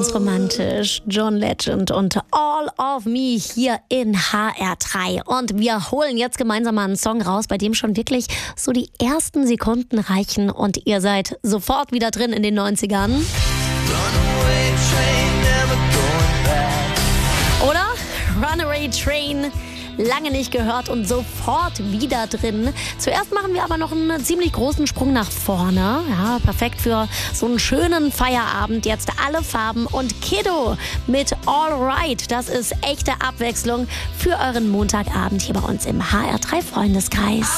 ist romantisch. John Legend und All of Me hier in HR3. Und wir holen jetzt gemeinsam mal einen Song raus, bei dem schon wirklich so die ersten Sekunden reichen und ihr seid sofort wieder drin in den 90ern. Oder? Runaway Train. Lange nicht gehört und sofort wieder drin. Zuerst machen wir aber noch einen ziemlich großen Sprung nach vorne. Ja, perfekt für so einen schönen Feierabend. Jetzt alle Farben und Kiddo mit All Right. Das ist echte Abwechslung für euren Montagabend hier bei uns im HR3 Freundeskreis.